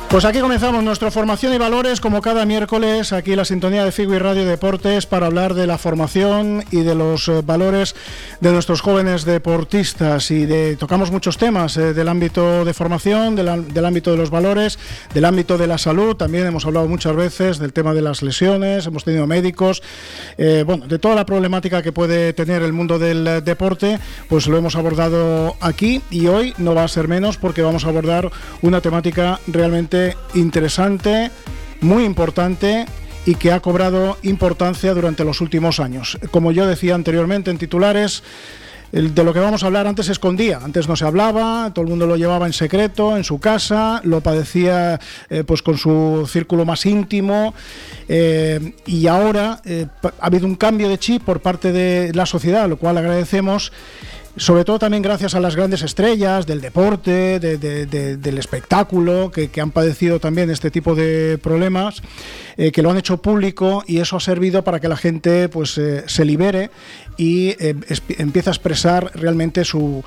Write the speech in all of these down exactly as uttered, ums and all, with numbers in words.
Pues aquí comenzamos nuestra formación y valores, como cada miércoles, aquí en la sintonía de Figui Radio Deportes, para hablar de la formación y de los eh, valores de nuestros jóvenes deportistas. Y de, tocamos muchos temas eh, del ámbito de formación, del, del ámbito de los valores, del ámbito de la salud. También hemos hablado muchas veces del tema de las lesiones, hemos tenido médicos, eh, bueno, de toda la problemática que puede tener el mundo del eh, deporte, pues lo hemos abordado aquí, y hoy no va a ser menos, porque vamos a abordar una temática realmente interesante, muy importante, y que ha cobrado importancia durante los últimos años. Como yo decía anteriormente en titulares, el de lo que vamos a hablar antes se escondía, antes no se hablaba, todo el mundo lo llevaba en secreto, en su casa, lo padecía eh, pues con su círculo más íntimo, eh, y ahora eh, ha habido un cambio de chip por parte de la sociedad, lo cual agradecemos, sobre todo también gracias a las grandes estrellas del deporte, de, de, de, del espectáculo, que, que han padecido también este tipo de problemas, eh, que lo han hecho público, y eso ha servido para que la gente pues eh, se libere y eh, es, empiece a expresar realmente su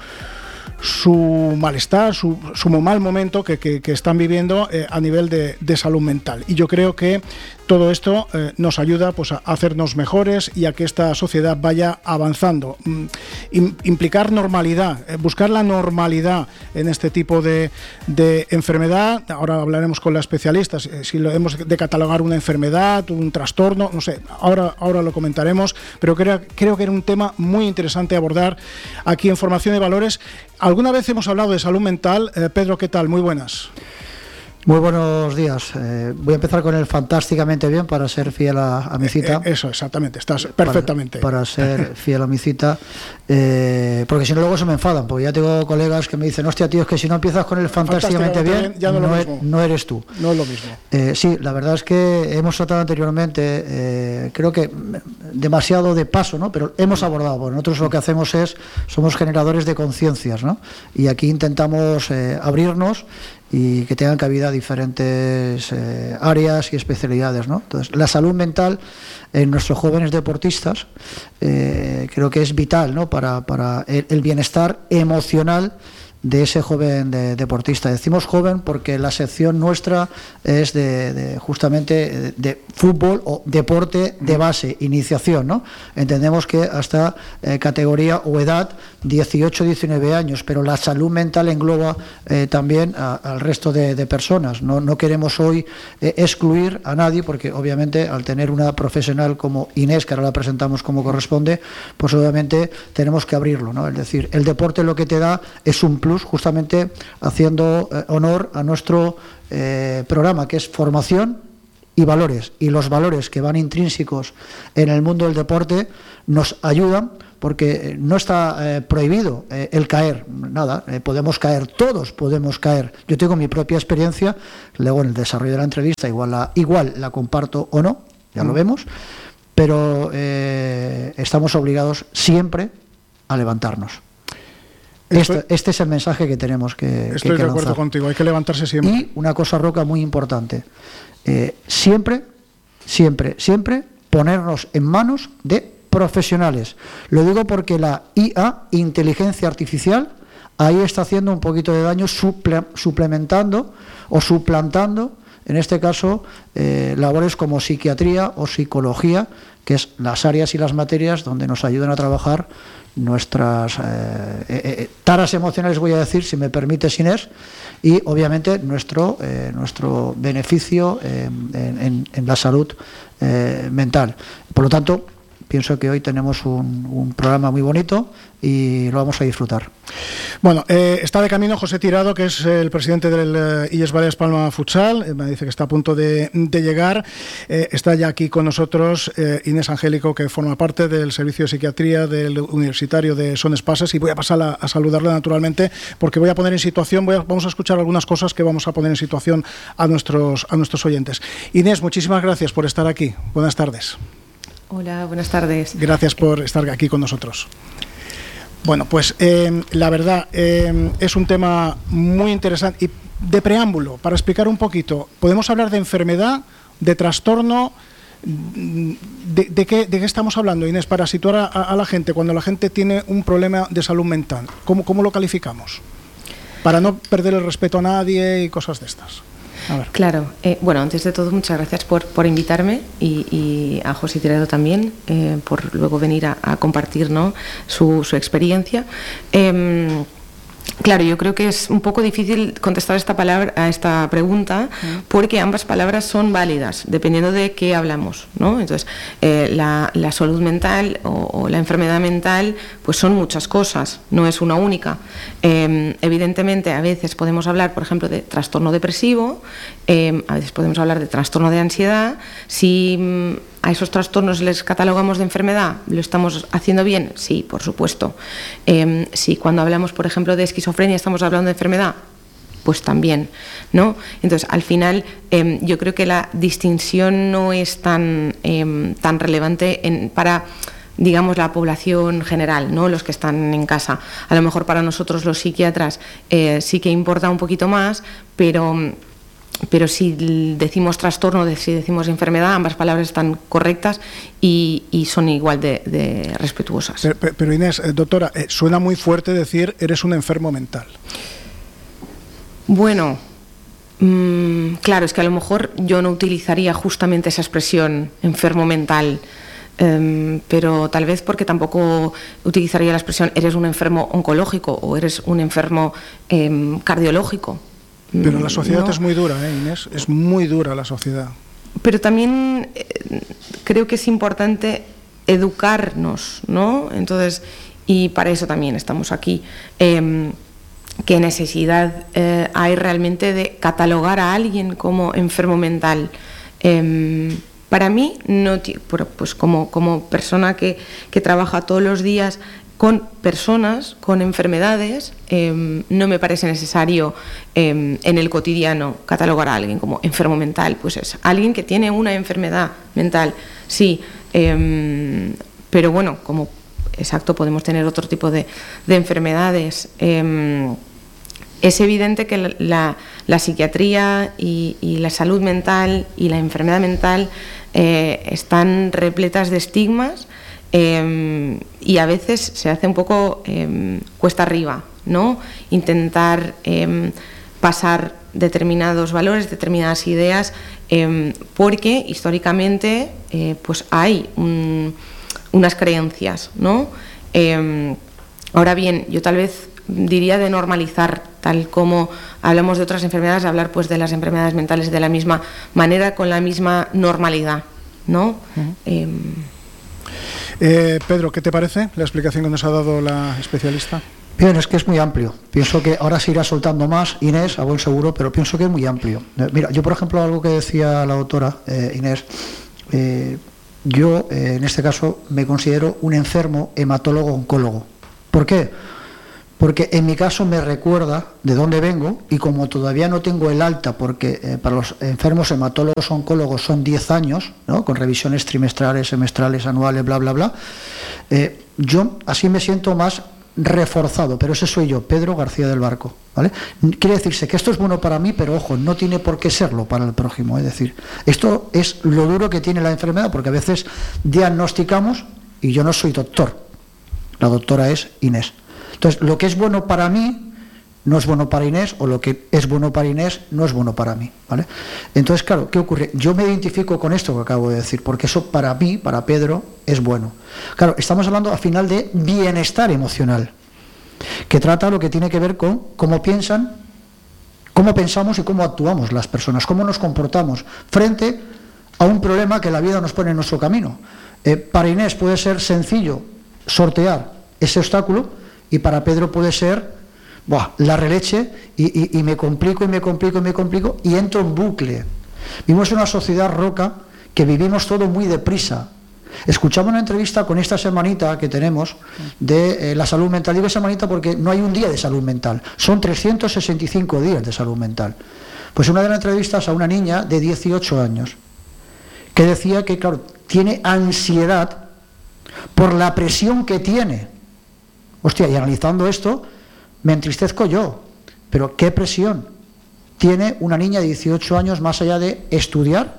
su malestar, su, su mal momento que, que, que están viviendo eh, a nivel de, de salud mental. Y yo creo que todo esto eh, nos ayuda pues, a hacernos mejores y a que esta sociedad vaya avanzando. Mm, implicar normalidad, eh, buscar la normalidad en este tipo de, de enfermedad. Ahora hablaremos con la especialista eh, si lo hemos de catalogar una enfermedad, un trastorno, no sé, ahora, ahora lo comentaremos, pero creo, creo que era un tema muy interesante abordar aquí en Formación de Valores. Alguna vez hemos hablado de salud mental. Eh, Pedro, ¿qué tal? Muy buenas. Muy buenos días. Eh, voy a empezar con el fantásticamente bien para ser fiel a, a mi cita. Eh, eh, eso, exactamente, estás perfectamente. Para, para ser fiel a mi cita, eh, porque si no luego se me enfadan, porque ya tengo colegas que me dicen, hostia tío, es que si no empiezas con el fantásticamente, fantásticamente bien, bien ya no, no, es, no eres tú. No es lo mismo. Eh, sí, la verdad es que hemos tratado anteriormente, eh, creo que demasiado de paso, ¿no? Pero hemos abordado, porque nosotros lo que hacemos es, somos generadores de conciencias, ¿no? Y aquí intentamos eh, abrirnos y que tengan cabida diferentes eh, áreas y especialidades, ¿no? Entonces, la salud mental en nuestros jóvenes deportistas eh, creo que es vital, ¿no? Para, para el, el bienestar emocional de ese joven de, deportista. Decimos joven porque la sección nuestra es de, de justamente de, de fútbol o deporte de base, iniciación, ¿no? Entendemos que hasta eh, categoría o edad dieciocho, diecinueve años, pero la salud mental engloba eh, también a, al resto de, de personas. No, no queremos hoy eh, excluir a nadie, porque obviamente al tener una profesional como Inés, que ahora la presentamos como corresponde, pues obviamente tenemos que abrirlo, ¿no? Es decir, el deporte lo que te da es un plus, justamente haciendo eh, honor a nuestro eh, programa, que es formación y valores, y los valores que van intrínsecos en el mundo del deporte nos ayudan, porque no está eh, prohibido eh, el caer, nada, eh, podemos caer, todos podemos caer. Yo tengo mi propia experiencia, luego en el desarrollo de la entrevista igual la, igual la comparto o no, ya mm. lo vemos, pero eh, estamos obligados siempre a levantarnos. Este, este es el mensaje que tenemos que, Estoy que, que de acuerdo lanzar. contigo, hay que levantarse siempre. Y una cosa, Roca, muy importante, eh, siempre, siempre, siempre ponernos en manos de profesionales. Lo digo porque la I A, inteligencia artificial, ahí está haciendo un poquito de daño, suple, suplementando o suplantando, en este caso, eh, labores como psiquiatría o psicología, que es las áreas y las materias donde nos ayudan a trabajar nuestras eh, eh, taras emocionales, voy a decir, si me permite, Inés, y obviamente nuestro eh, nuestro beneficio eh, en, en, en la salud eh, mental. Por lo tanto, pienso que hoy tenemos un, un programa muy bonito y lo vamos a disfrutar. Bueno, eh, está de camino José Tirado, que es el presidente del eh, I E S Baleas Palma Futsal. Eh, me dice que está a punto de, de llegar. Eh, está ya aquí con nosotros eh, Inés Angélico, que forma parte del Servicio de Psiquiatría del Universitario de Son Espases, y voy a pasar a, a saludarla naturalmente, porque voy a poner en situación, voy a, vamos a escuchar algunas cosas que vamos a poner en situación a nuestros, a nuestros oyentes. Inés, muchísimas gracias por estar aquí. Buenas tardes. Hola, buenas tardes. Gracias por estar aquí con nosotros. Bueno, pues eh, la verdad eh, es un tema muy interesante. Y de preámbulo, para explicar un poquito, podemos hablar de enfermedad, de trastorno. ¿De, de, qué, ¿De qué estamos hablando, Inés, para situar a, a la gente cuando la gente tiene un problema de salud mental? ¿Cómo, cómo lo calificamos? Para no perder el respeto a nadie y cosas de estas. A ver. Claro, eh, bueno, antes de todo, muchas gracias por, por invitarme y, y a José Tirado también, eh, por luego venir a, a compartir, ¿no?, su, su experiencia. Eh, Claro, yo creo que es un poco difícil contestar esta palabra, a esta pregunta, porque ambas palabras son válidas, dependiendo de qué hablamos, ¿no? Entonces, eh, la, la salud mental o, o la enfermedad mental, pues son muchas cosas, no es una única. Eh, evidentemente, a veces podemos hablar, por ejemplo, de trastorno depresivo, eh, a veces podemos hablar de trastorno de ansiedad. Si mm, a esos trastornos les catalogamos de enfermedad, ¿lo estamos haciendo bien? Sí, por supuesto. Eh, si cuando hablamos, por ejemplo, de esquizofrenia estamos hablando de enfermedad, pues también, ¿no? Entonces, al final, eh, yo creo que la distinción no es tan, eh, tan relevante en, para, digamos, la población general, ¿no?, los que están en casa. A lo mejor para nosotros los psiquiatras eh, sí que importa un poquito más, pero... pero si decimos trastorno, si decimos enfermedad, ambas palabras están correctas y, y son igual de, de respetuosas. Pero, pero Inés, eh, doctora, eh, suena muy fuerte decir eres un enfermo mental. Bueno, mmm, claro, es que a lo mejor yo no utilizaría justamente esa expresión, enfermo mental, eh, pero tal vez porque tampoco utilizaría la expresión eres un enfermo oncológico o eres un enfermo eh, cardiológico. Pero la sociedad no. es muy dura, ¿eh, Inés? Es muy dura la sociedad. Pero también eh, creo que es importante educarnos, ¿no? Entonces, y para eso también estamos aquí. Eh, ¿Qué necesidad eh, hay realmente de catalogar a alguien como enfermo mental? Eh, para mí, no, pues como, como persona que, que trabaja todos los días con personas con enfermedades, eh, no me parece necesario eh, en el cotidiano catalogar a alguien como enfermo mental. Pues es alguien que tiene una enfermedad mental, sí, eh, pero bueno, como exacto, podemos tener otro tipo de, de enfermedades. Eh, es evidente que la, la, la psiquiatría y, y la salud mental y la enfermedad mental eh, están repletas de estigmas. Eh, y a veces se hace un poco eh, cuesta arriba, ¿no? Intentar eh, pasar determinados valores, determinadas ideas, eh, porque históricamente eh, pues hay un, unas creencias, ¿no? Eh, ahora bien, yo tal vez diría de normalizar, tal como hablamos de otras enfermedades, hablar pues de las enfermedades mentales de la misma manera, con la misma normalidad, ¿no? Uh-huh. eh, Eh, Pedro, ¿qué te parece la explicación que nos ha dado la especialista? Bien, es que es muy amplio. Pienso que ahora se irá soltando más, Inés, a buen seguro, pero pienso que es muy amplio. Eh, mira, yo por ejemplo, algo que decía la doctora eh, Inés, eh, yo eh, en este caso me considero un enfermo hematólogo-oncólogo. ¿Por qué? Porque en mi caso me recuerda de dónde vengo y como todavía no tengo el alta, porque eh, para los enfermos hematólogos oncólogos son diez años, ¿no?, con revisiones trimestrales, semestrales, anuales, bla, bla, bla, eh, yo así me siento más reforzado, pero ese soy yo, Pedro García del Barco, ¿vale? Quiere decirse que esto es bueno para mí, pero ojo, no tiene por qué serlo para el prójimo, es decir, esto es lo duro que tiene la enfermedad, porque a veces diagnosticamos y yo no soy doctor, la doctora es Inés. Entonces, lo que es bueno para mí no es bueno para Inés, o lo que es bueno para Inés no es bueno para mí, ¿vale? Entonces, claro, ¿qué ocurre? Yo me identifico con esto que acabo de decir, porque eso para mí, para Pedro, es bueno. Claro, estamos hablando al final de bienestar emocional, que trata lo que tiene que ver con cómo piensan, cómo pensamos y cómo actuamos las personas, cómo nos comportamos frente a un problema que la vida nos pone en nuestro camino. Eh, para Inés puede ser sencillo sortear ese obstáculo, y para Pedro puede ser buah, la releche y, y, y me complico y me complico y me complico y entro en bucle. Vivimos en una sociedad roca que vivimos todo muy deprisa. Escuchamos una entrevista con esta semanita que tenemos de eh, la salud mental. Digo semanita porque no hay un día de salud mental, son trescientos sesenta y cinco días de salud mental. Pues una de las entrevistas a una niña de dieciocho años que decía que, claro, tiene ansiedad por la presión que tiene. Hostia, y analizando esto, me entristezco yo. Pero ¿qué presión tiene una niña de dieciocho años más allá de estudiar,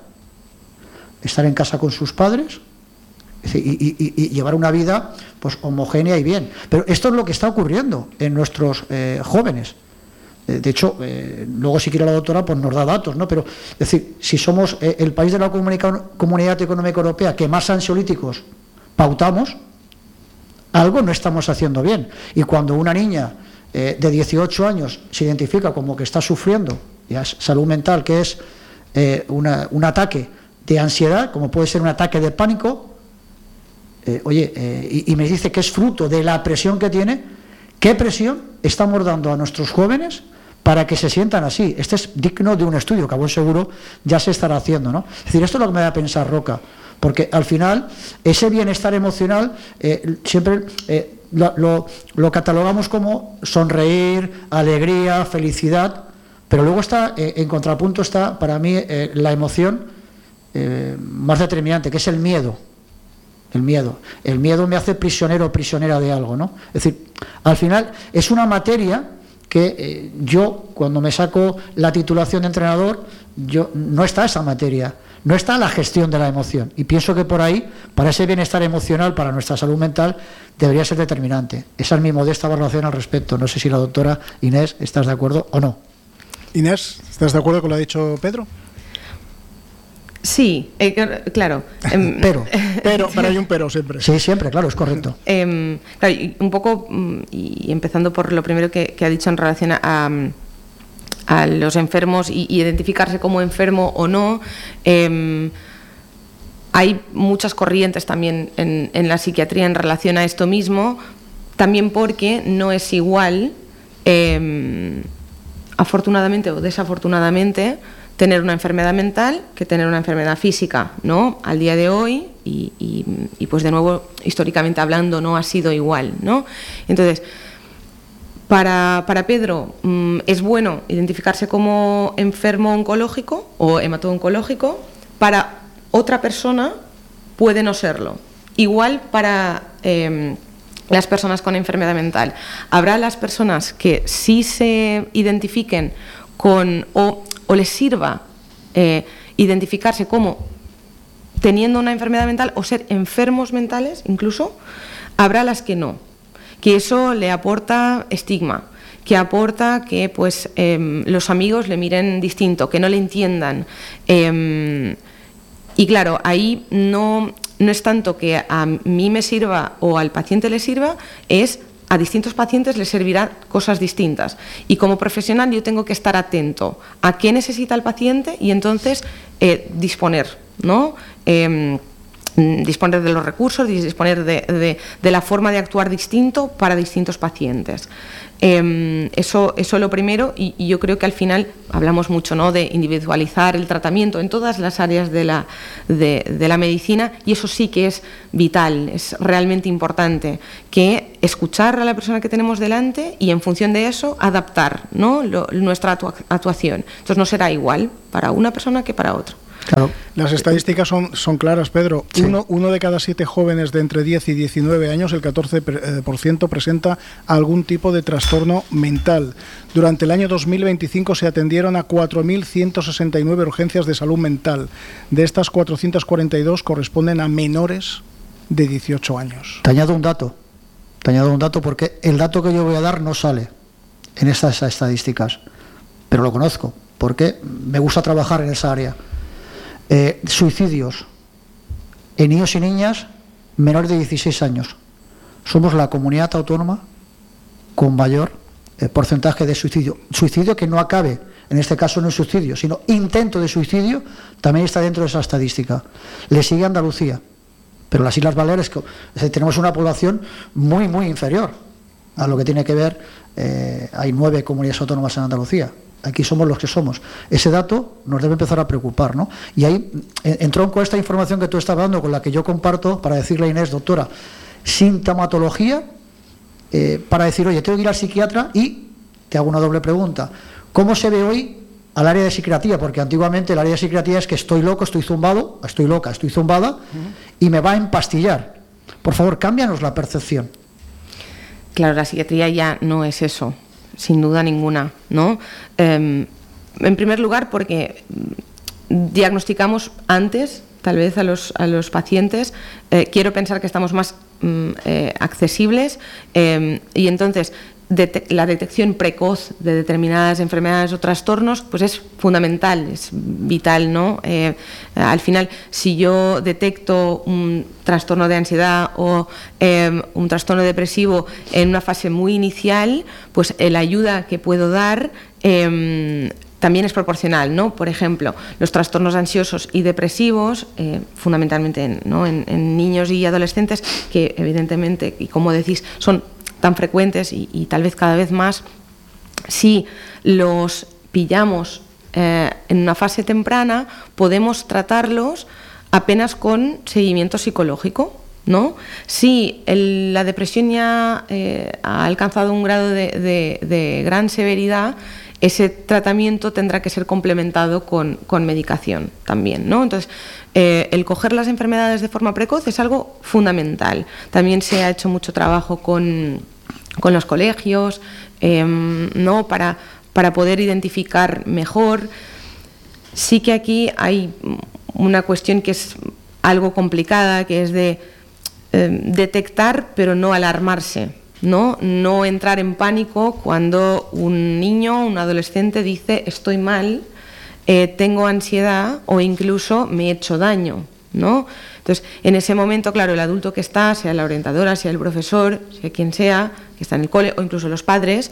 estar en casa con sus padres y, y, y, y llevar una vida pues homogénea y bien? Pero esto es lo que está ocurriendo en nuestros eh, jóvenes. Eh, de hecho, eh, luego si quiere la doctora pues nos da datos, ¿no? Pero, es decir, si somos eh, el país de la Comunidad Económica Europea que más ansiolíticos pautamos, algo no estamos haciendo bien. Y cuando una niña eh, de dieciocho años se identifica como que está sufriendo ya es salud mental, que es eh, una, un ataque de ansiedad, como puede ser un ataque de pánico, eh, oye, eh, y, y me dice que es fruto de la presión que tiene, ¿qué presión estamos dando a nuestros jóvenes para que se sientan así? Este es digno de un estudio que a buen seguro ya se estará haciendo, ¿no? Es decir, esto es lo que me da a pensar Roca, porque al final ese bienestar emocional eh, siempre eh, lo, lo, lo catalogamos como sonreír, alegría, felicidad, pero luego está, eh, en contrapunto está para mí eh, la emoción eh, más determinante, que es el miedo. El miedo. El miedo me hace prisionero o prisionera de algo, ¿no? Es decir, al final es una materia que eh, yo, cuando me saco la titulación de entrenador, yo no está esa materia, no está la gestión de la emoción. Y pienso que por ahí, para ese bienestar emocional, para nuestra salud mental, debería ser determinante. Esa es mi modesta valoración al respecto. No sé si la doctora Inés estás de acuerdo o no. Inés, ¿estás de acuerdo con lo que ha dicho Pedro? Sí, eh, claro. Eh, pero, pero, pero hay un pero siempre. Sí, siempre, claro, es correcto. Eh, claro, y un poco, y empezando por lo primero que, que ha dicho en relación a, a, a los enfermos y, y identificarse como enfermo o no, eh, hay muchas corrientes también en, en la psiquiatría en relación a esto mismo, también porque no es igual, eh, afortunadamente o desafortunadamente, tener una enfermedad mental que tener una enfermedad física, ¿no? Al día de hoy, y, y, y pues de nuevo, históricamente hablando, no ha sido igual, ¿no? Entonces, para, para Pedro mmm, es bueno identificarse como enfermo oncológico o hemato-oncológico, para otra persona puede no serlo. Igual para eh, las personas con enfermedad mental. Habrá las personas que sí se identifiquen con o o les sirva eh, identificarse como teniendo una enfermedad mental o ser enfermos mentales, incluso, habrá las que no, que eso le aporta estigma, que aporta que pues eh, los amigos le miren distinto, que no le entiendan. Eh, y claro, ahí no, no es tanto que a mí me sirva o al paciente le sirva, es a distintos pacientes les servirán cosas distintas. Y como profesional yo tengo que estar atento a qué necesita el paciente y entonces eh, disponer, ¿no? Eh, disponer de los recursos, disponer de, de, de la forma de actuar distinto para distintos pacientes. Eh, eso, eso es lo primero, y, y yo creo que al final hablamos mucho, ¿no?, de individualizar el tratamiento en todas las áreas de la, de, de la medicina, y eso sí que es vital, es realmente importante, que escuchar a la persona que tenemos delante y en función de eso adaptar, ¿no?, lo, nuestra actuación. Entonces no será igual para una persona que para otra. Claro. Las estadísticas son, son claras, Pedro. Sí. Uno, uno de cada siete jóvenes de entre diez y diecinueve años, el catorce por ciento, presenta algún tipo de trastorno mental. Durante el año dos mil veinticinco se atendieron a cuatro mil ciento sesenta y nueve urgencias de salud mental. De estas, cuatrocientas cuarenta y dos corresponden a menores de dieciocho años. Te añado un dato. Te añado un dato porque el dato que yo voy a dar no sale en estas estadísticas, pero lo conozco porque me gusta trabajar en esa área. Eh, suicidios en niños y niñas menores de dieciséis años. Somos la comunidad autónoma con mayor eh, porcentaje de suicidio. Suicidio que no acabe, en este caso no es suicidio, sino intento de suicidio, también está dentro de esa estadística. Le sigue Andalucía, pero las Islas Baleares, que, es decir, tenemos una población muy, muy inferior a lo que tiene que ver, eh, hay nueve comunidades autónomas en Andalucía. Aquí somos los que somos. Ese dato nos debe empezar a preocupar, ¿no? Y ahí entró con esta información que tú estabas dando, con la que yo comparto, para decirle a Inés, doctora, sintomatología, eh, para decir, oye, tengo que ir al psiquiatra, y te hago una doble pregunta. ¿Cómo se ve hoy al área de psiquiatría? Porque antiguamente el área de psiquiatría es que estoy loco, estoy zumbado, estoy loca, estoy zumbada, uh-huh, y me va a empastillar. Por favor, cámbianos la percepción. Claro, la psiquiatría ya no es eso, sin duda ninguna, ¿no? Eh, en primer lugar, porque diagnosticamos antes, tal vez, a los, a los pacientes. Eh, quiero pensar que estamos más mm, eh, accesibles, eh, y entonces de, la detección precoz de determinadas enfermedades o trastornos, pues es fundamental, es vital, ¿no? Eh, al final, si yo detecto un trastorno de ansiedad o eh, un trastorno depresivo en una fase muy inicial, pues la ayuda que puedo dar eh, también es proporcional, ¿no? Por ejemplo, los trastornos ansiosos y depresivos, eh, fundamentalmente en, ¿no? en, en niños y adolescentes, que evidentemente, y como decís, son tan frecuentes y, y tal vez cada vez más, si los pillamos eh, en una fase temprana, podemos tratarlos apenas con seguimiento psicológico, ¿no? Si el, la depresión ya eh, ha alcanzado un grado de, de, de gran severidad, ese tratamiento tendrá que ser complementado con, con medicación también, ¿no? Entonces, eh, el coger las enfermedades de forma precoz es algo fundamental. También se ha hecho mucho trabajo con, con los colegios, eh, ¿no? Para, para poder identificar mejor. Sí que aquí hay una cuestión que es algo complicada, que es de eh, detectar pero no alarmarse. ¿No? No entrar en pánico cuando un niño o un adolescente dice estoy mal, eh, tengo ansiedad o incluso me he hecho daño, ¿no? Entonces, en ese momento, claro, el adulto que está, sea la orientadora, sea el profesor, sea quien sea, que está en el cole o incluso los padres,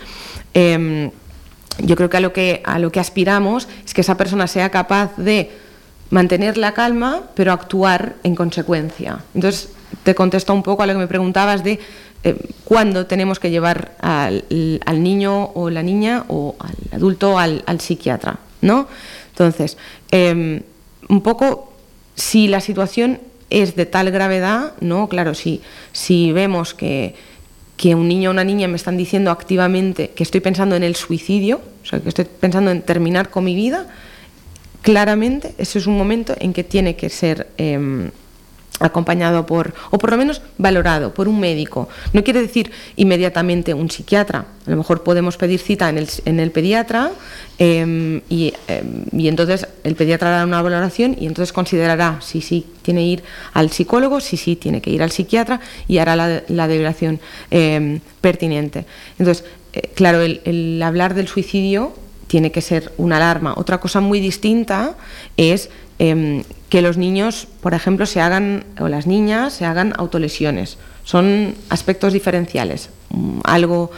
eh, yo creo que a lo que, a lo que aspiramos es que esa persona sea capaz de mantener la calma, pero actuar en consecuencia. Entonces, te contesto un poco a lo que me preguntabas de Eh, cuándo tenemos que llevar al, al niño o la niña o al adulto al, al psiquiatra, ¿no? Entonces, eh, un poco si la situación es de tal gravedad, ¿no? Claro, si, si vemos que, que un niño o una niña me están diciendo activamente que estoy pensando en el suicidio, o sea, que estoy pensando en terminar con mi vida, claramente ese es un momento en que tiene que ser eh, acompañado por, o por lo menos valorado por un médico. No quiere decir inmediatamente un psiquiatra. A lo mejor podemos pedir cita en el, en el pediatra eh, y, eh, y entonces el pediatra hará una valoración y entonces considerará si sí tiene que ir al psicólogo, si sí tiene que ir al psiquiatra y hará la, la derivación eh, pertinente. Entonces, eh, claro, el, el hablar del suicidio tiene que ser una alarma. Otra cosa muy distinta es eh, que los niños, por ejemplo, se hagan, o las niñas, se hagan autolesiones. Son aspectos diferenciales. Algo,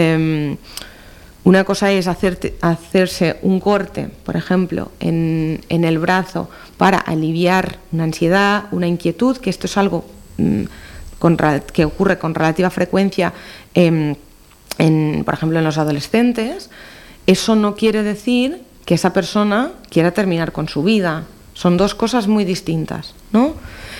eh, una cosa es hacerte, hacerse un corte, por ejemplo, en, en el brazo para aliviar una ansiedad, una inquietud, que esto es algo mm, con, que ocurre con relativa frecuencia, eh, en, por ejemplo, en los adolescentes. Eso no quiere decir que esa persona quiera terminar con su vida. Son dos cosas muy distintas, ¿no?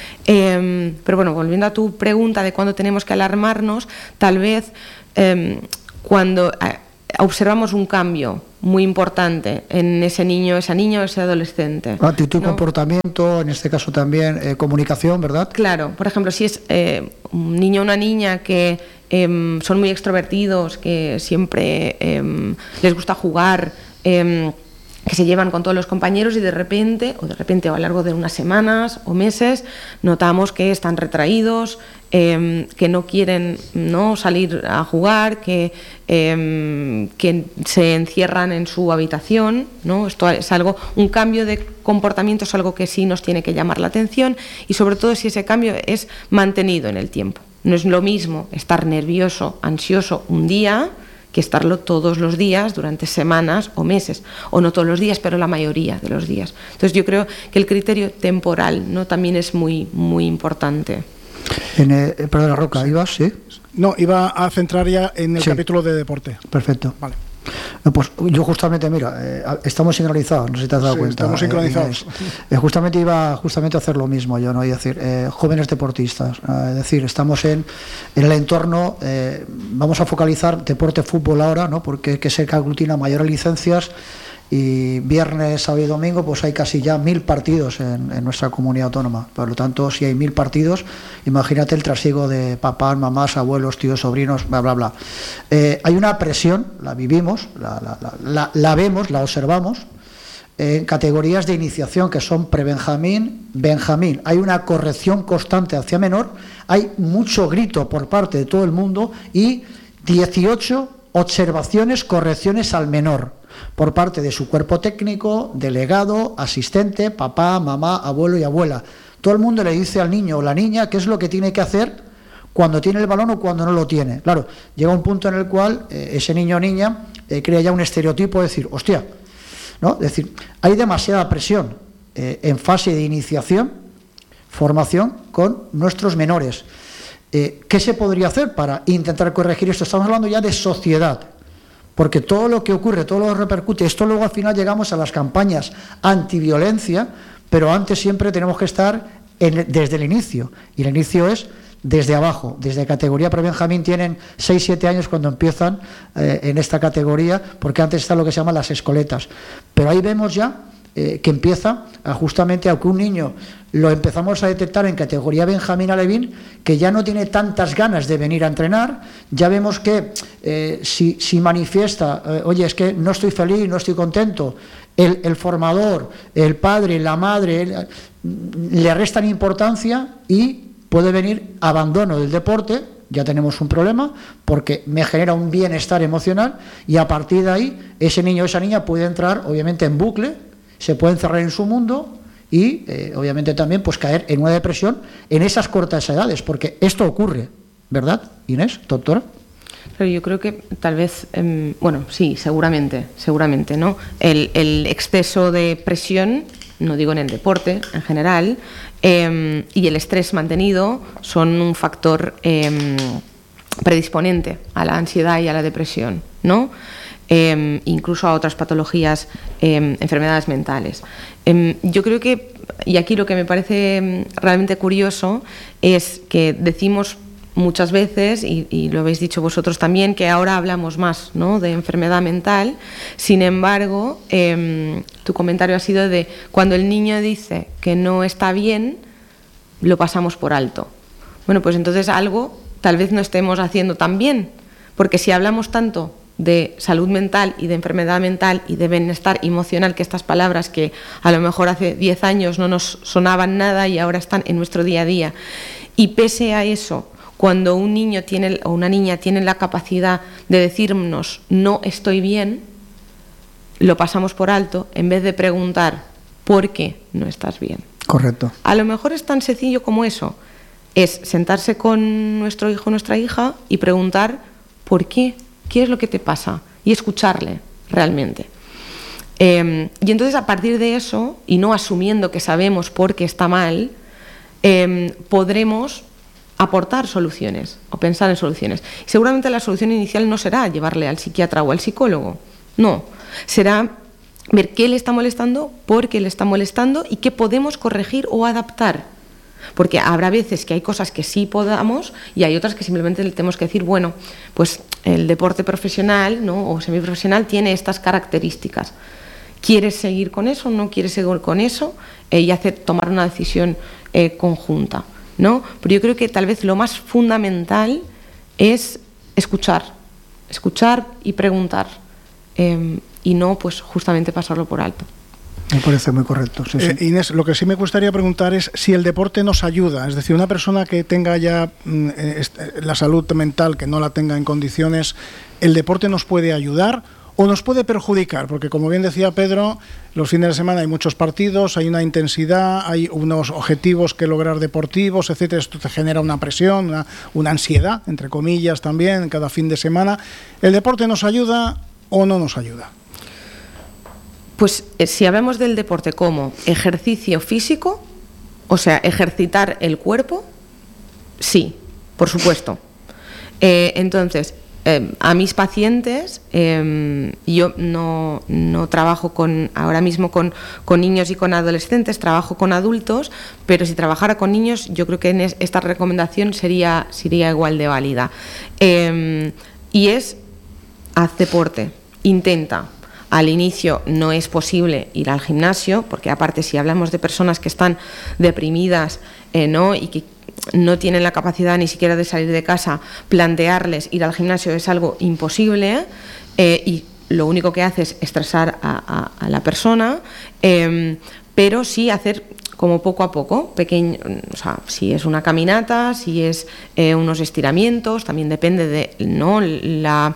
Eh, pero bueno, volviendo a tu pregunta de cuándo tenemos que alarmarnos, tal vez eh, cuando eh, observamos un cambio muy importante en ese niño, esa niña o ese adolescente. Actitud, ¿no? Comportamiento, en este caso también eh, comunicación, ¿verdad? Claro, por ejemplo, si es eh, un niño o una niña que eh, son muy extrovertidos, que siempre eh, les gusta jugar, eh, que se llevan con todos los compañeros y de repente, o de repente a lo largo de unas semanas o meses, notamos que están retraídos, eh, que no quieren no salir a jugar, que, eh, que se encierran en su habitación, ¿no? Esto es algo, un cambio de comportamiento es algo que sí nos tiene que llamar la atención y sobre todo si ese cambio es mantenido en el tiempo. No es lo mismo estar nervioso, ansioso un día que estarlo todos los días durante semanas o meses, o no todos los días, pero la mayoría de los días. Entonces yo creo que el criterio temporal, ¿no? También es muy, muy importante. En el, perdón, Roca, sí. ¿Ibas? ¿Sí? No, iba a centrar ya en el sí. capítulo de deporte. Perfecto. Vale. Pues yo justamente, mira, eh, estamos sincronizados, no sé si te has dado sí, cuenta. Estamos sincronizados. Eh, eh, justamente iba justamente a hacer lo mismo yo, ¿no? Y decir, eh, jóvenes deportistas, eh, es decir, estamos en, en el entorno, eh, vamos a focalizar deporte, fútbol ahora, ¿no? Porque que es el que aglutina mayores licencias. Y viernes, sábado y domingo pues hay casi ya mil partidos en, en nuestra comunidad autónoma. Por lo tanto, si hay mil partidos, imagínate el trasiego de papás, mamás, abuelos, tíos, sobrinos, bla, bla, bla. Eh, hay una presión, la vivimos, la, la, la, la, la vemos, la observamos, en categorías de iniciación que son prebenjamín, benjamín. Hay una corrección constante hacia menor, hay mucho grito por parte de todo el mundo y dieciocho observaciones, correcciones al menor por parte de su cuerpo técnico, delegado, asistente, papá, mamá, abuelo y abuela. Todo el mundo le dice al niño o la niña qué es lo que tiene que hacer cuando tiene el balón o cuando no lo tiene. Claro, llega un punto en el cual eh, ese niño o niña eh, crea ya un estereotipo de decir, hostia, ¿no? Es decir, hay demasiada presión eh, en fase de iniciación, formación con nuestros menores. Eh, ¿Qué se podría hacer para intentar corregir esto? Estamos hablando ya de sociedad, porque todo lo que ocurre, todo lo que repercute, esto luego al final llegamos a las campañas antiviolencia, pero antes siempre tenemos que estar en, desde el inicio, y el inicio es desde abajo, desde categoría pre-Benjamín tienen seis siete años cuando empiezan eh, en esta categoría, porque antes está lo que se llama las escoletas, pero ahí vemos ya eh, que empieza a justamente a que un niño lo empezamos a detectar en categoría Benjamín Alevín, que ya no tiene tantas ganas de venir a entrenar, ya vemos que eh, si, si manifiesta, eh, oye, es que no estoy feliz, no estoy contento, el, el formador, el padre, la madre, el, le restan importancia y puede venir abandono del deporte, ya tenemos un problema, porque me genera un bienestar emocional y a partir de ahí ese niño o esa niña puede entrar obviamente en bucle, se puede encerrar en su mundo y eh, obviamente también pues caer en una depresión en esas cortas edades, porque esto ocurre, ¿verdad, Inés, doctora? Pero yo creo que tal vez, eh, bueno, sí, seguramente, seguramente, ¿no? El, el exceso de presión, no digo en el deporte en general, eh, y el estrés mantenido son un factor eh, predisponente a la ansiedad y a la depresión, ¿no? Eh, incluso a otras patologías, eh, enfermedades mentales. Eh, yo creo que, y aquí lo que me parece realmente curioso es que decimos muchas veces, y, y lo habéis dicho vosotros también, que ahora hablamos más, ¿no?, de enfermedad mental. Sin embargo, eh, tu comentario ha sido de cuando el niño dice que no está bien, lo pasamos por alto. Bueno, pues entonces algo tal vez no estemos haciendo tan bien, porque si hablamos tanto de salud mental y de enfermedad mental y de bienestar emocional, que estas palabras que a lo mejor hace diez años no nos sonaban nada y ahora están en nuestro día a día, y pese a eso, cuando un niño tiene o una niña tiene la capacidad de decirnos no estoy bien, lo pasamos por alto en vez de preguntar ¿por qué no estás bien? Correcto. A lo mejor es tan sencillo como eso, es sentarse con nuestro hijo o nuestra hija y preguntar ¿por qué? ¿Qué es lo que te pasa? Y escucharle realmente. Eh, y entonces a partir de eso, y no asumiendo que sabemos por qué está mal, eh, podremos aportar soluciones o pensar en soluciones. Seguramente la solución inicial no será llevarle al psiquiatra o al psicólogo, no, será ver qué le está molestando, por qué le está molestando y qué podemos corregir o adaptar. Porque habrá veces que hay cosas que sí podamos y hay otras que simplemente le tenemos que decir, bueno, pues el deporte profesional, ¿no?, o semiprofesional tiene estas características. ¿Quieres seguir con eso o no quieres seguir con eso? Eh, y hacer, tomar una decisión eh, conjunta, ¿no? Pero yo creo que tal vez lo más fundamental es escuchar, escuchar y preguntar, eh, y no pues justamente pasarlo por alto. Me parece muy correcto. Sí, sí. Eh, Inés, lo que sí me gustaría preguntar es si el deporte nos ayuda, es decir, una persona que tenga ya mm, eh, la salud mental, que no la tenga en condiciones, ¿el deporte nos puede ayudar o nos puede perjudicar? Porque como bien decía Pedro, los fines de semana hay muchos partidos, hay una intensidad, hay unos objetivos que lograr deportivos, etcétera. Esto te genera una presión, una, una ansiedad, entre comillas también, cada fin de semana. ¿El deporte nos ayuda o no nos ayuda? Pues eh, si hablamos del deporte como ejercicio físico, o sea, ejercitar el cuerpo, sí, por supuesto. Eh, entonces, eh, a mis pacientes, eh, yo no, no trabajo con, ahora mismo con, con niños y con adolescentes, trabajo con adultos, pero si trabajara con niños, yo creo que en es, esta recomendación sería, sería igual de válida. Eh, y es, haz deporte, intenta. Al inicio no es posible ir al gimnasio, porque aparte si hablamos de personas que están deprimidas, eh, ¿no?, y que no tienen la capacidad ni siquiera de salir de casa, plantearles ir al gimnasio es algo imposible, eh, y lo único que hace es estresar a, a, a la persona, eh, pero sí hacer como poco a poco, pequeño, o sea, si es una caminata, si es eh, unos estiramientos, también depende de, ¿no?, la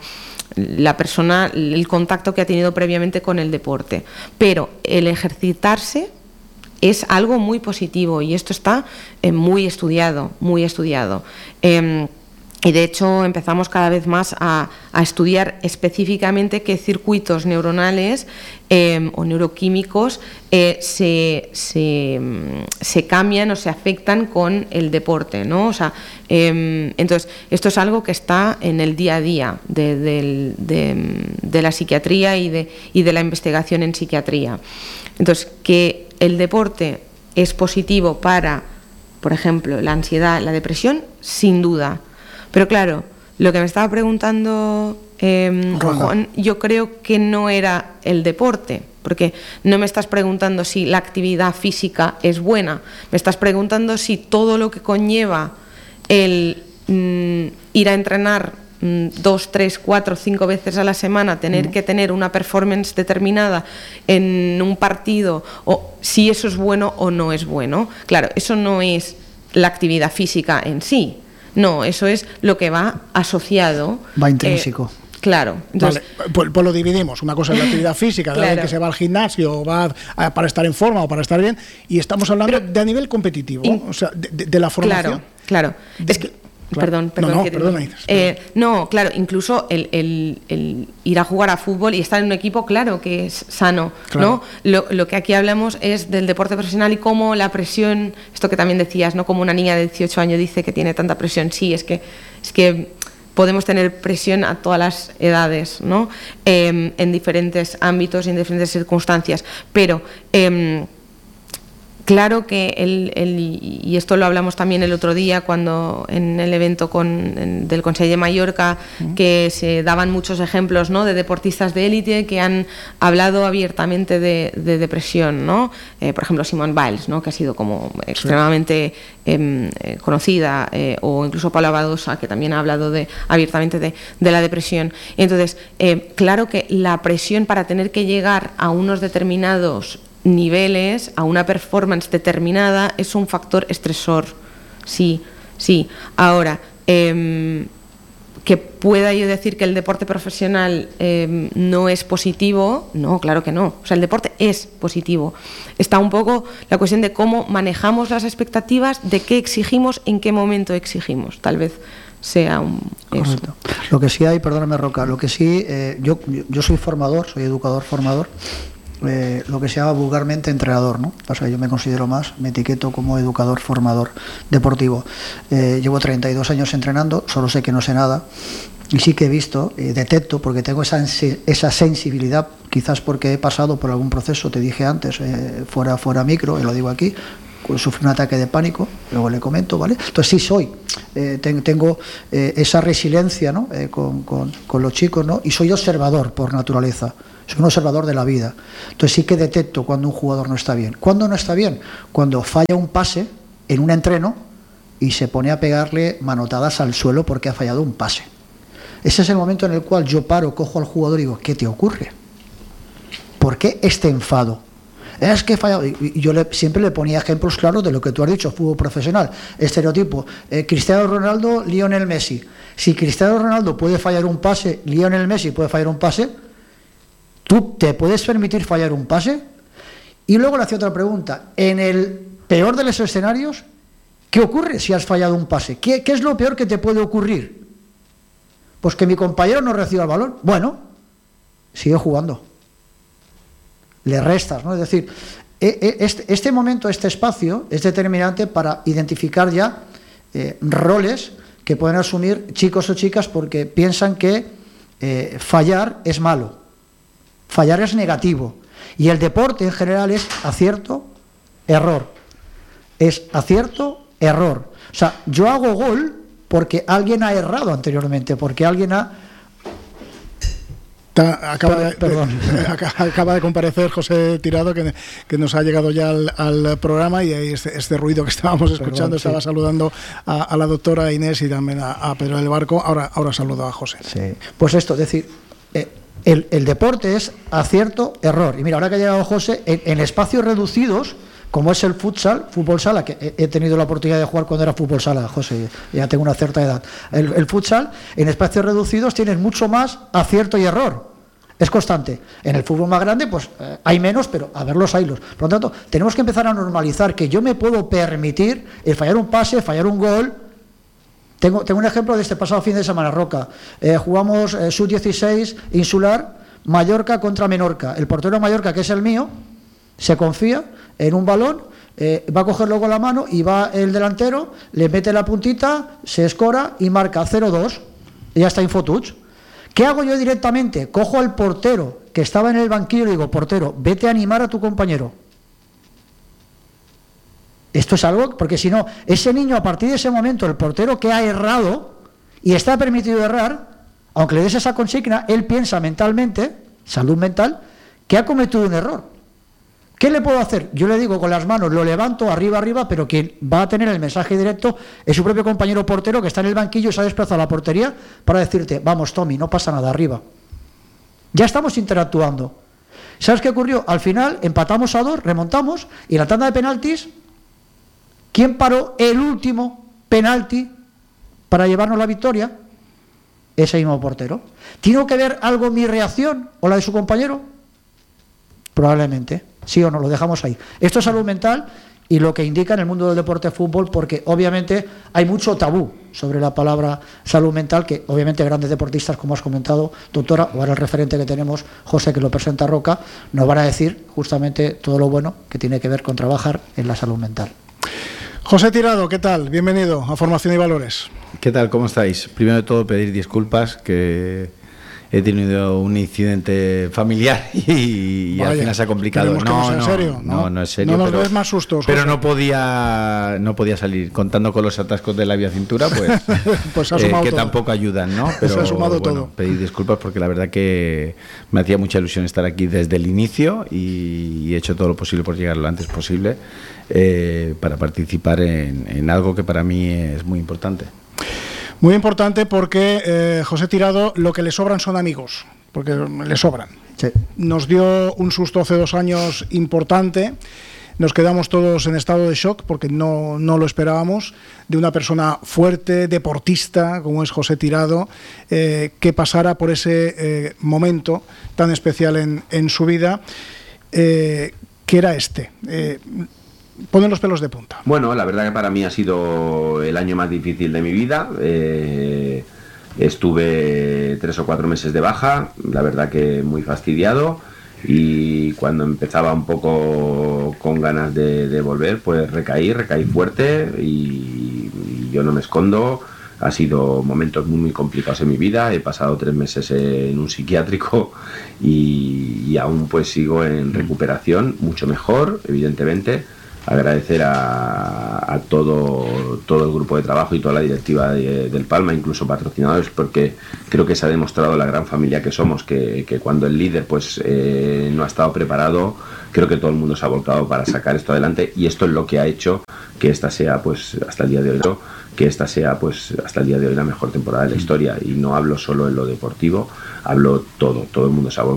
la persona, el contacto que ha tenido previamente con el deporte. Pero el ejercitarse es algo muy positivo y esto está eh, muy estudiado, muy estudiado. Eh, y de hecho empezamos cada vez más a, a estudiar específicamente qué circuitos neuronales eh, o neuroquímicos eh, se, se, se cambian o se afectan con el deporte, ¿no? O sea, eh, entonces, esto es algo que está en el día a día de, de, de, de la psiquiatría y de, y de la investigación en psiquiatría. Entonces, que el deporte es positivo para, por ejemplo, la ansiedad, la depresión, sin duda. Pero claro, lo que me estaba preguntando eh, Juan, yo creo que no era el deporte, porque no me estás preguntando si la actividad física es buena, me estás preguntando si todo lo que conlleva el mm, ir a entrenar mm, dos, tres, cuatro, cinco veces a la semana, tener mm. que tener una performance determinada en un partido, o si eso es bueno o no es bueno. Claro, eso no es la actividad física en sí. No, eso es lo que va asociado. Va intrínseco. Eh, claro. Entonces, vale, pues, pues lo dividimos. Una cosa es la actividad física, de claro. alguien que se va al gimnasio o va a, para estar en forma o para estar bien, y estamos hablando Pero, de a nivel competitivo, in, o sea, de, de, de la formación. Claro, claro. De, es que, Claro. Perdón, perdón. No, no, que perdón, te... eh, no, claro, incluso el, el, el ir a jugar a fútbol y estar en un equipo, claro que es sano, claro. ¿no? Lo, lo que aquí hablamos es del deporte profesional y cómo la presión, esto que también decías, ¿no? Como una niña de dieciocho años dice que tiene tanta presión. Sí, es que, es que podemos tener presión a todas las edades, ¿no? Eh, en diferentes ámbitos y en diferentes circunstancias, pero... Eh, Claro que el, el, y esto lo hablamos también el otro día cuando en el evento con, en, del Consell de Mallorca, uh-huh. que se daban muchos ejemplos, ¿no? de deportistas de élite que han hablado abiertamente de, de depresión, ¿no? Eh, por ejemplo Simone Biles, ¿no? que ha sido como extremadamente sí. eh, conocida, eh, o incluso Paula Badosa, que también ha hablado de, abiertamente de, de la depresión. Entonces, eh, claro que la presión para tener que llegar a unos determinados niveles, a una performance determinada, es un factor estresor. Sí, sí. Ahora, eh, que pueda yo decir que el deporte profesional eh, no es positivo, no, claro que no. O sea, el deporte es positivo. Está un poco la cuestión de cómo manejamos las expectativas, de qué exigimos, en qué momento exigimos. Tal vez sea un, eso. Lo que sí hay, perdóname Roca, lo que sí, eh, yo, yo soy formador, soy educador formador. Eh, lo que se llama vulgarmente entrenador, ¿no? O sea, yo me considero más, me etiqueto como educador formador deportivo. Eh, llevo treinta y dos años entrenando, solo sé que no sé nada, y sí que he visto, eh, detecto, porque tengo esa, esa sensibilidad, quizás porque he pasado por algún proceso, te dije antes, eh, fuera, fuera micro, y lo digo aquí, sufrí un ataque de pánico, luego le comento, ¿vale? Entonces sí soy, eh, ten, tengo eh, esa resiliencia, ¿no? eh, con, con, con los chicos, ¿no? Y soy observador por naturaleza. Soy un observador de la vida. Entonces sí que detecto cuando un jugador no está bien. ¿Cuándo no está bien? Cuando falla un pase en un entreno y se pone a pegarle manotadas al suelo porque ha fallado un pase. Ese es el momento en el cual yo paro, cojo al jugador y digo, ¿qué te ocurre? ¿Por qué este enfado? Es que he fallado. Y yo le, siempre le ponía ejemplos claros de lo que tú has dicho, fútbol profesional, estereotipo. Eh, Cristiano Ronaldo, Lionel Messi. Si Cristiano Ronaldo puede fallar un pase, Lionel Messi puede fallar un pase, ¿tú te puedes permitir fallar un pase? Y luego le hacía otra pregunta. En el peor de los escenarios, ¿qué ocurre si has fallado un pase? ¿Qué, qué es lo peor que te puede ocurrir? Pues que mi compañero no reciba el balón. Bueno, sigue jugando. Le restas, ¿no? Es decir, este, este momento, este espacio es determinante para identificar ya eh, roles que pueden asumir chicos o chicas porque piensan que eh, fallar es malo. Fallar es negativo. Y el deporte en general es acierto, error. Es acierto, error. O sea, yo hago gol porque alguien ha errado anteriormente, porque alguien ha... Acaba de, de, acaba de comparecer José Tirado, que, que nos ha llegado ya al, al programa, y ahí este, este ruido que estábamos escuchando, Perdón, estaba sí. saludando a, a la doctora Inés y también a, a Pedro del Barco. Ahora, ahora saludo a José. Sí. Pues esto, es decir... Eh, El, el deporte es acierto, error. Y mira, ahora que ha llegado José, en, en espacios reducidos como es el futsal, fútbol sala, que he tenido la oportunidad de jugar cuando era fútbol sala, José, ya tengo una cierta edad. El, el futsal, en espacios reducidos tienes mucho más acierto y error. Es constante. En el fútbol más grande, pues eh, hay menos, pero a ver los hilos. Por lo tanto, tenemos que empezar a normalizar que yo me puedo permitir el fallar un pase, fallar un gol. Tengo, tengo un ejemplo de este pasado fin de semana, Roca. Eh, jugamos eh, sub dieciséis insular, Mallorca contra Menorca. El portero de Mallorca, que es el mío, se confía en un balón, eh, va a cogerlo con la mano y va el delantero, le mete la puntita, se escora y marca cero dos. Y ya está infotouch. ¿Qué hago yo directamente? Cojo al portero que estaba en el banquillo y le digo, portero, vete a animar a tu compañero. Esto es algo, porque si no, ese niño a partir de ese momento, el portero que ha errado y está permitido errar, aunque le des esa consigna, él piensa mentalmente, salud mental, que ha cometido un error. ¿Qué le puedo hacer? Yo le digo con las manos, lo levanto arriba, arriba, pero quien va a tener el mensaje directo es su propio compañero portero que está en el banquillo y se ha desplazado a la portería para decirte, vamos Tommy, no pasa nada, arriba. Ya estamos interactuando. ¿Sabes qué ocurrió? Al final empatamos a dos, remontamos, y en la tanda de penaltis, ¿quién paró el último penalti para llevarnos la victoria? Ese mismo portero. ¿Tiene que ver algo mi reacción o la de su compañero? Probablemente. Sí o no, lo dejamos ahí. Esto es salud mental y lo que indica en el mundo del deporte de fútbol, porque obviamente hay mucho tabú sobre la palabra salud mental, que obviamente grandes deportistas, como has comentado, doctora, o ahora el referente que tenemos, José, que lo presenta Roca, nos van a decir justamente todo lo bueno que tiene que ver con trabajar en la salud mental. José Tirado, ¿qué tal? Bienvenido a Formación y Valores. ¿Qué tal? ¿Cómo estáis? Primero de todo, pedir disculpas, que he tenido un incidente familiar y, y al final se ha complicado. No, no, no, no, serio, no, no, no es serio. No nos pero, des más sustos. Pero José. no podía, no podía salir contando con los atascos de la vía cintura, pues, pues ha eh, que todo. Tampoco ayudan, ¿no? Pero se ha sumado bueno, todo. Pedir disculpas porque la verdad que me hacía mucha ilusión estar aquí desde el inicio y, y he hecho todo lo posible por llegar lo antes posible eh, para participar en, en algo que para mí es muy importante. Muy importante porque eh, José Tirado, lo que le sobran son amigos, porque le sobran. Sí. Nos dio un susto hace dos años importante, nos quedamos todos en estado de shock porque no, no lo esperábamos, de una persona fuerte, deportista, como es José Tirado, eh, que pasara por ese eh, momento tan especial en, en su vida, eh, que era este. Eh, Ponen los pelos de punta. Bueno, la verdad que para mí ha sido el año más difícil de mi vida. Eh, estuve tres o cuatro meses de baja, la verdad que muy fastidiado, y cuando empezaba un poco con ganas de, de volver, pues recaí, recaí fuerte y, y yo no me escondo. Ha sido momentos muy, muy complicados en mi vida. He pasado tres meses en un psiquiátrico y, y aún pues sigo en recuperación, mucho mejor, evidentemente. Agradecer a, a todo, todo el grupo de trabajo y toda la directiva de, del Palma, incluso patrocinadores, porque creo que se ha demostrado la gran familia que somos, que, que cuando el líder pues eh, no ha estado preparado, creo que todo el mundo se ha volcado para sacar esto adelante, y esto es lo que ha hecho que esta sea pues hasta el día de hoy que esta sea pues hasta el día de hoy la mejor temporada de la historia. Y no hablo solo en lo deportivo, hablo todo, todo el mundo se ha volcado